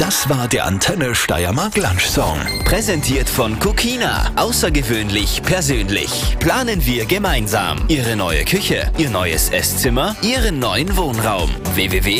Das war der Antenne Steiermark Lunch Song. Präsentiert von Cookina. Außergewöhnlich persönlich. Planen wir gemeinsam. Ihre neue Küche, Ihr neues Esszimmer, Ihren neuen Wohnraum. www